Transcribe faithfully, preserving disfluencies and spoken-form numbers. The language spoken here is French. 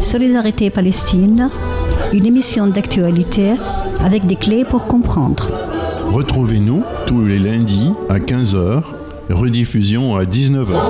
Solidarité Palestine, une émission d'actualité avec des clés pour comprendre. Retrouvez-nous tous les lundis à quinze heures, rediffusion à dix-neuf heures.